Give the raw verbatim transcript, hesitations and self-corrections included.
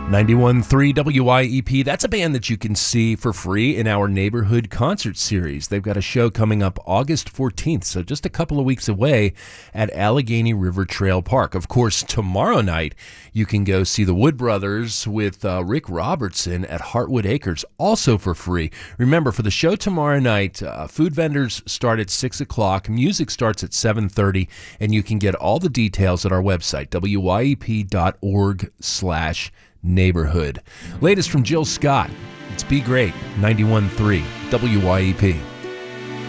ninety-one point three W Y E P. That's a band that you can see for free in our neighborhood concert series. They've got a show coming up August fourteenth, so just a couple of weeks away at Allegheny River Trail Park. Of course, tomorrow night you can go see the Wood Brothers with uh, Rick Robertson at Heartwood Acres, also for free. Remember, for the show tomorrow night, uh, food vendors start at six o'clock, music starts at seven thirty, and you can get all the details at our website, W Y E P dot org slash neighborhood. Latest from Jill Scott. It's Be Great, ninety-one point three W Y E P.